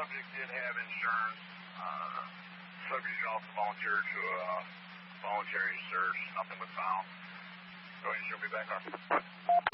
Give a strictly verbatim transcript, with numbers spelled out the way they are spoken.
subject did have insurance. Uh, subject also volunteered to a voluntary search. Nothing was found. Go ahead and show me back up.